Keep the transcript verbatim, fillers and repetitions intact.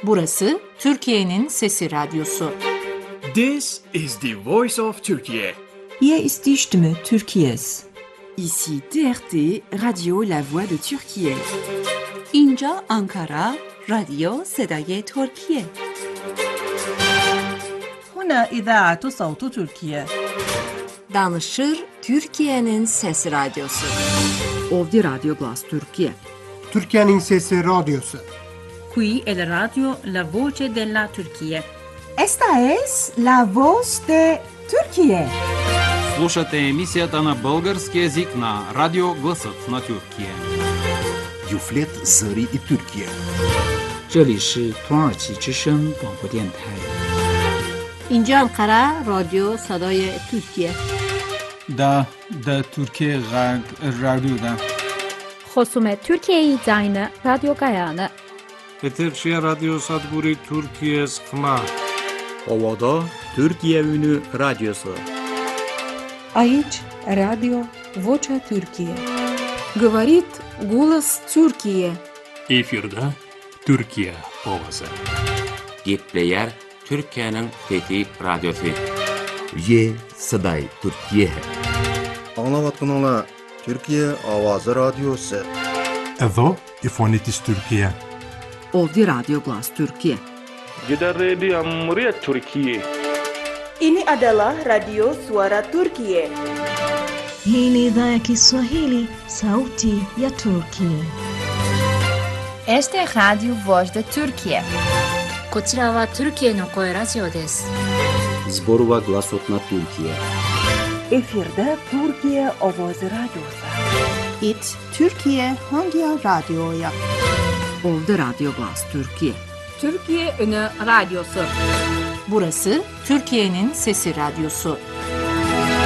Burası Türkiye'nin Sesi Radyosu. This is the voice of Turkey. Hier ist die Stimme Türkiye's. Ici T R T, Radio La Voix de Türkiye. اینجا آنکارا، رادیو صدای ترکیه. هنا إذاعة صوت تركيا. Danışır Türkiye'nin Sesi Radyosu. Ovdje Radio Glas Türkiye. Türkiye'nin Sesi Radyosu. Qui è la radio La Voce della Turchia. Esta es la voz de Türkiye. Слушате емисията на български език на Радио Гласът на Türkiye. Юфлет Зари и Türkiye. 这里是土耳其之声广播电台。 اینجا انقره رادیو صدای ترکیه. دا دا Türkiye رادیو دا. خصوم Türkiye'yi zayne radyo gayanı. Eterşehir Radyo Sadburi Türkiye Skma. Ovada Türkiye Ünü Radyosu. Aici Radio Vocea Türkiye. Говорит голос Türkiye. Efirde Türkiye Ovası. Gitleyer Türkiye'nin Fethi Radyosu. Ye Saday Türkiye. Anlavatkanala Türkiye Avazı Radyosu. Edo İfonitis Türkiye. Ovdje Radio Glas Türkiye. Gidan Radio Muryat Türkiye. Ini adalah Radio Suara Turkiye. Hii ni idhaa ya Kiswahili, Sauti ya Turkiye. Este es Radio Voz de Turkiye. こちらはトルキエの声ラジオです。 Zborova Glasot na Türkiye. Efirde Türkiye Ovozi Radyosu. It Türkiye Hangi Radyo'ya? Ovdje Radio Glas Türkiye. Türkiye Ünü Radyosu. Burası Türkiye'nin Sesi Radyosu.